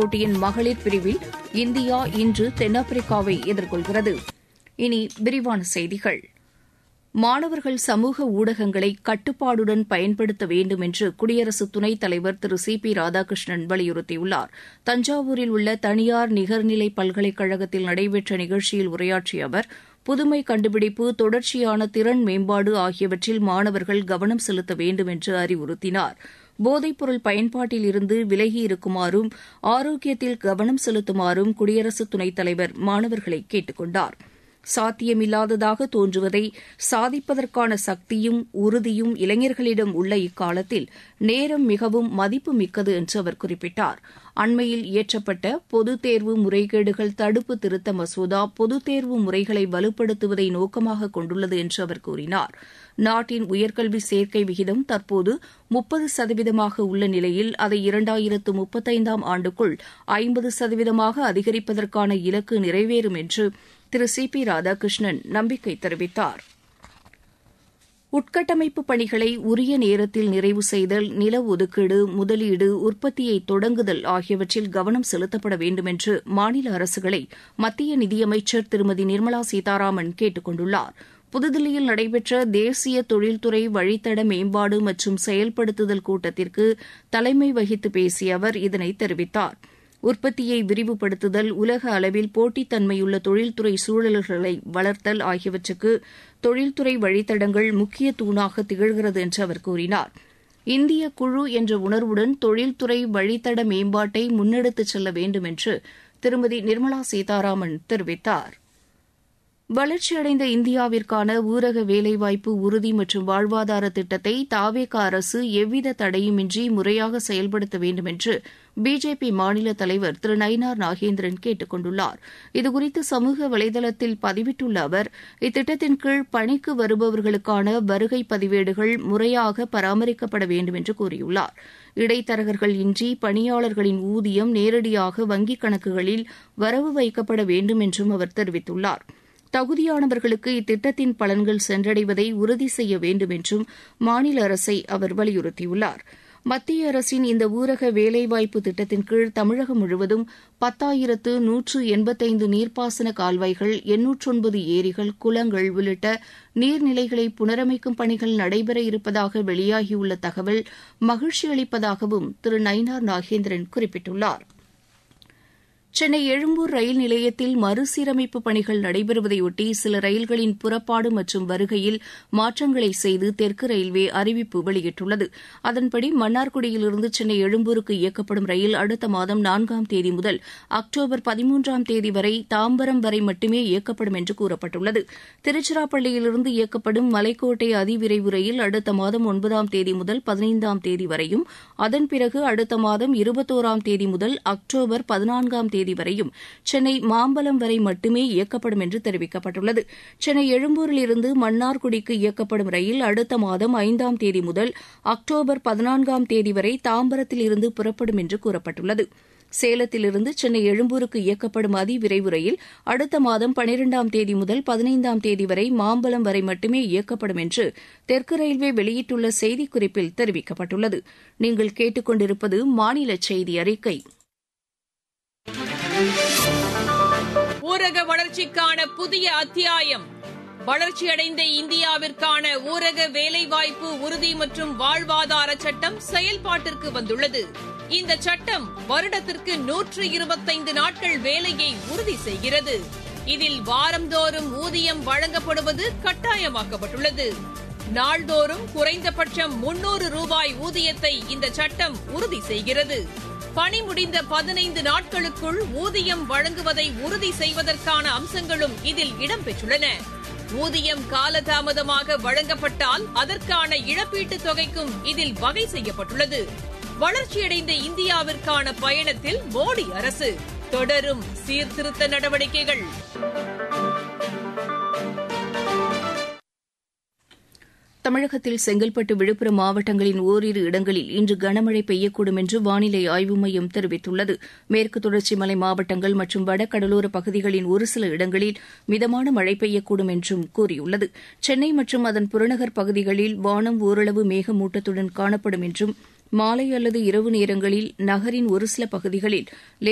போட்டியின் மகளிர் பிரிவில் இந்தியா இன்று தென்னாப்பிரிக்காவை எதிர்கொள்கிறது. இனி விரிவான செய்திகள். மாணவர்கள் சமூக ஊடகங்களை கட்டுப்பாடுடன் பயன்படுத்த வேண்டும் என்று குடியரசு துணைத் தலைவர் திரு சி பி ராதாகிருஷ்ணன் வலியுறுத்தியுள்ளார். தஞ்சாவூரில் உள்ள தனியார் நிகர்நிலை பல்கலைக்கழகத்தில் நடைபெற்ற நிகழ்ச்சியில் உரையாற்றிய அவர், புதுமை கண்டுபிடிப்பு, தொடர்ச்சியான திறன் மேம்பாடு ஆகியவற்றில் மாணவர்கள் கவனம் செலுத்த வேண்டும் என்று அறிவுறுத்தினார். போதைப்பொருள் பயன்பாட்டில் இருந்து விலகி இருக்குமாறும் ஆரோக்கியத்தில் கவனம் செலுத்துமாறும் குடியரசு துணைத் தலைவர் மாணவர்களை கேட்டுக் கொண்டார். சாத்தியமில்லாததாக தோன்றுவதை சாதிப்பதற்கான சக்தியும் உறுதியும் இளைஞர்களிடம் உள்ள இக்காலத்தில் நேரம் மிகவும் மதிப்புமிக்கது என்று அவர் குறிப்பிட்டார். அண்மையில் இயற்றப்பட்ட பொதுத் தேர்வு முறைகேடுகள் தடுப்பு திருத்த மசோதா பொதுத் தேர்வு முறைகளை வலுப்படுத்துவதை நோக்கமாக கொண்டுள்ளது என்று அவர் கூறினார். நாட்டின் உயர்கல்வி சேர்க்கை விகிதம் தற்போது 30% உள்ள நிலையில் அதை 2035 ஆண்டுக்குள் 50% அதிகரிப்பதற்கான இலக்கு நிறைவேறும் என்று திரு சி பி ராதாகிருஷ்ணன் நம்பிக்கை தெரிவித்தார். உட்கட்டமைப்பு பணிகளை உரிய நேரத்தில் நிறைவு செய்தல், நில ஒதுக்கீடு, முதலீடு, உற்பத்தியை தொடங்குதல் ஆகியவற்றில் கவனம் செலுத்தப்பட வேண்டும் என்று மாநில அரசுகளை மத்திய நிதியமைச்சர் திருமதி நிர்மலா சீதாராமன் கேட்டுக் கொண்டுள்ளார். புதுதில்லியில் நடைபெற்ற தேசிய தொழில்துறை வழித்தட மேம்பாடு மற்றும் செயல்படுத்துதல் கூட்டத்திற்கு தலைமை வகித்து பேசிய அவர் இதனை தெரிவித்தார். உற்பத்தியை விரிவுபடுத்துதல், உலக அளவில் போட்டித்தன்மையுள்ள தொழில்துறை சூழல்களை வளர்த்தல் ஆகியவற்றுக்கு தொழில்துறை வழித்தடங்கள் முக்கிய தூணாக திகழ்கிறது என்று அவர் கூறினார். இந்திய குழு என்ற உணர்வுடன் தொழில்துறை வழித்தட மேம்பாட்டை முன்னெடுத்துச் செல்ல வேண்டும் என்று திருமதி நிர்மலா சீதாராமன் தெரிவித்தார். வளர்ச்சியடைந்த இந்தியாவிற்கான ஊரக வேலைவாய்ப்பு உறுதி மற்றும் வாழ்வாதார திட்டத்தை தவேக அரசு எவ்வித தடையுமின்றி முறையாக செயல்படுத்த வேண்டும் என்று பிஜேபி மாநில தலைவர் திரு நயினார் நாகேந்திரன் கேட்டுக் கொண்டுள்ளார். இதுகுறித்து சமூக வலைதளத்தில் பதிவிட்டுள்ள அவர், இத்திட்டத்தின் கீழ் பணிக்கு வருபவர்களுக்கான வருகை பதிவேடுகள் முறையாக பராமரிக்கப்பட வேண்டும் என்று கூறியுள்ளார். இடைத்தரகர்கள் இன்றி பணியாளர்களின் ஊதியம் நேரடியாக வங்கிக் கணக்குகளில் வரவு வைக்கப்பட வேண்டும் என்றும் அவர் தெரிவித்துள்ளார். தகுதியானவர்களுக்கு இத்திட்டத்தின் பலன்கள் சென்றடைவதை உறுதி செய்ய வேண்டும் என்றும் மாநில அரசை அவர் வலியுறுத்தியுள்ளார். மத்திய அரசின் இந்த ஊரக வேலைவாய்ப்பு திட்டத்தின் கீழ் தமிழகம் முழுவதும் 10,185 நீர்ப்பாசன கால்வாய்கள், 809 ஏரிகள், குளங்கள் உள்ளிட்ட நீர்நிலைகளை புனரமைக்கும் பணிகள் நடைபெற இருப்பதாக வெளியாகியுள்ள தகவல் மகிழ்ச்சி அளிப்பதாகவும் திரு நயினார் நாகேந்திரன் குறிப்பிட்டுள்ளார். சென்னை எழும்பூர் ரயில் நிலையத்தில் மறுசீரமைப்பு பணிகள் நடைபெறுவதையொட்டி சில ரயில்களின் புறப்பாடு மற்றும் வருகையில் மாற்றங்களை செய்து தெற்கு ரயில்வே அறிவிப்பு வெளியிட்டுள்ளது. அதன்படி மன்னார்குடியிலிருந்து சென்னை எழும்பூருக்கு இயக்கப்படும் ரயில் அடுத்த மாதம் 4ஆம் தேதி முதல் அக்டோபர் 13ஆம் தேதி வரை தாம்பரம் வரை மட்டுமே இயக்கப்படும் என்று கூறப்பட்டுள்ளது. திருச்சிராப்பள்ளியிலிருந்து இயக்கப்படும் மலைக்கோட்டை அதிவிரைவு ரயில் அடுத்த மாதம் 9ஆம் தேதி முதல் 15ஆம் தேதி வரையும், அதன் பிறகு அடுத்த மாதம் 21ஆம் தேதி முதல் அக்டோபர் 14ஆம் தேதி வரையும் சென்னை மாம்பலம் வரை மட்டுமே இயக்கப்படும் என்று தெரிவிக்கப்பட்டுள்ளது. சென்னை எழும்பூரிலிருந்து மன்னார்குடிக்கு இயக்கப்படும் ரயில் அடுத்த மாதம் 5ஆம் தேதி முதல் அக்டோபர் 14ஆம் தேதி வரை தாம்பரத்தில் இருந்து புறப்படும் என்று கூறப்பட்டுள்ளது. சேலத்திலிருந்து சென்னை எழும்பூருக்கு இயக்கப்படும் அதிவிரைவு ரயில் அடுத்த மாதம் 12ஆம் தேதி முதல் 15ஆம் தேதி வரை மாம்பலம் வரை மட்டுமே இயக்கப்படும் என்று தெற்கு ரயில்வே வெளியிட்டுள்ள செய்திக்குறிப்பில் தெரிவிக்கப்பட்டுள்ளது. நீங்கள் கேட்டுக் கொண்டிருப்பது மாநில செய்தி அறிக்கை. ஊரக வளர்ச்சிக்கான புதிய அத்தியாயம். வளர்ச்சியடைந்த இந்தியாவிற்கான ஊரக வேலைவாய்ப்பு உறுதி மற்றும் வாழ்வாதார சட்டம் செயல்பாட்டிற்கு வந்துள்ளது. இந்த சட்டம் வருடத்திற்கு 125 நாட்கள் வேலையை உறுதி செய்கிறது. இதில் வாரந்தோறும் ஊதியம் வழங்கப்படுவது கட்டாயமாக்கப்பட்டுள்ளது. நாள்தோறும் குறைந்தபட்சம் 300 ரூபாய் ஊதியத்தை இந்த சட்டம் உறுதி செய்கிறது. பணி முடிந்த 15 நாட்களுக்குள் ஊதியம் வழங்குவதை உறுதி செய்வதற்கான அம்சங்களும் இதில் இடம்பெற்றுள்ளன. ஊதியம் காலதாமதமாக வழங்கப்பட்டால் அதற்கான இழப்பீட்டுத் தொகைக்கும் இதில் வகை செய்யப்பட்டுள்ளது. வளர்ச்சியடைந்த இந்தியாவிற்கான பயணத்தில் மோடி அரசு தொடரும் சீர்திருத்த நடவடிக்கைகள். தமிழகத்தில் செங்கல்பட்டு, விழுப்புரம் மாவட்டங்களின் ஓரிரு இடங்களில் இன்று கனமழை பெய்யக்கூடும் என்று வானிலை ஆய்வு மையம் தெரிவித்துள்ளது. மேற்கு தொடர்ச்சி மலை மாவட்டங்கள் மற்றும் வடகடலோர பகுதிகளின் ஒரு சில இடங்களில் மிதமான மழை பெய்யக்கூடும் என்றும் கூறியுள்ளது. சென்னை மற்றும் அதன் புறநகர் பகுதிகளில் வானம் ஓரளவு மேகமூட்டத்துடன் காணப்படும் என்றும் மாலை அல்லது இரவு நேரங்களில் நகரின் ஒரு சில பகுதிகளில்